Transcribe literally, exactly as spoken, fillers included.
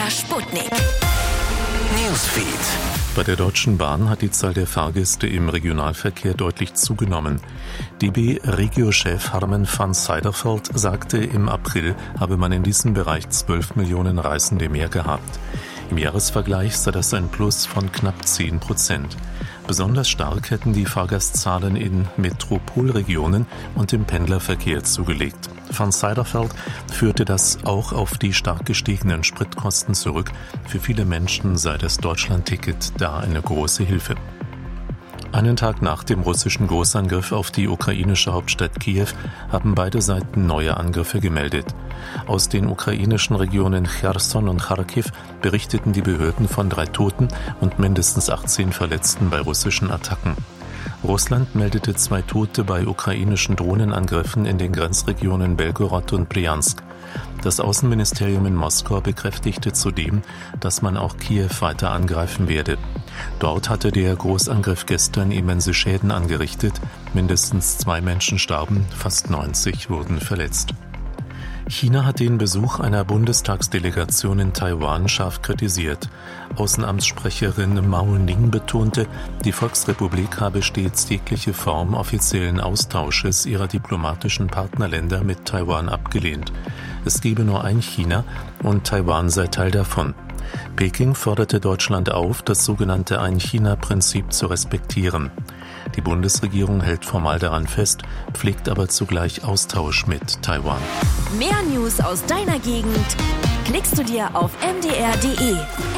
Sputnik. Newsfeed. Bei der Deutschen Bahn hat die Zahl der Fahrgäste im Regionalverkehr deutlich zugenommen. D B-Regio-Chef Harmen van Zijderveld sagte, im April habe man in diesem Bereich zwölf Millionen Reisende mehr gehabt. Im Jahresvergleich sei das ein Plus von knapp zehn Prozent. Besonders stark hätten die Fahrgastzahlen in Metropolregionen und im Pendlerverkehr zugelegt. Van Zijderveld führte das auch auf die stark gestiegenen Spritkosten zurück. Für viele Menschen sei das Deutschlandticket da eine große Hilfe. Einen Tag nach dem russischen Großangriff auf die ukrainische Hauptstadt Kiew haben beide Seiten neue Angriffe gemeldet. Aus den ukrainischen Regionen Cherson und Charkiw berichteten die Behörden von drei Toten und mindestens achtzehn Verletzten bei russischen Attacken. Russland meldete zwei Tote bei ukrainischen Drohnenangriffen in den Grenzregionen Belgorod und Bryansk. Das Außenministerium in Moskau bekräftigte zudem, dass man auch Kiew weiter angreifen werde. Dort hatte der Großangriff gestern immense Schäden angerichtet. Mindestens zwei Menschen starben, fast neunzig wurden verletzt. China hat den Besuch einer Bundestagsdelegation in Taiwan scharf kritisiert. Außenamtssprecherin Mao Ning betonte, die Volksrepublik habe stets jegliche Form offiziellen Austausches ihrer diplomatischen Partnerländer mit Taiwan abgelehnt. Es gebe nur ein China und Taiwan sei Teil davon. Peking forderte Deutschland auf, das sogenannte Ein-China-Prinzip zu respektieren. Die Bundesregierung hält formal daran fest, pflegt aber zugleich Austausch mit Taiwan. Mehr News aus deiner Gegend klickst du dir auf m d r punkt d e.